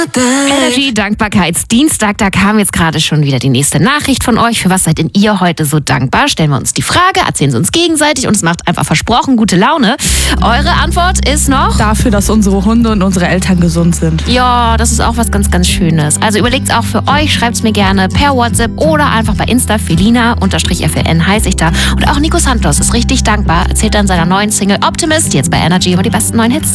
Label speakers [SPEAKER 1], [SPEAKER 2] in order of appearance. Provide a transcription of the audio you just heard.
[SPEAKER 1] Energy Dankbarkeitsdienstag, da kam jetzt gerade schon wieder die nächste Nachricht von euch. Für was seid denn ihr heute so dankbar? Stellen wir uns die Frage, erzählen sie uns gegenseitig und es macht einfach versprochen gute Laune. Eure Antwort ist noch?
[SPEAKER 2] Dafür, dass unsere Hunde und unsere Eltern gesund sind.
[SPEAKER 1] Ja, das ist auch was ganz, ganz Schönes. Also überlegt's auch für euch, schreibt's mir gerne per WhatsApp oder einfach bei Insta. Felina_FLN heiße ich da. Und auch Nico Santos ist richtig dankbar, erzählt dann seiner neuen Single Optimist, jetzt bei Energy über die besten neuen Hits.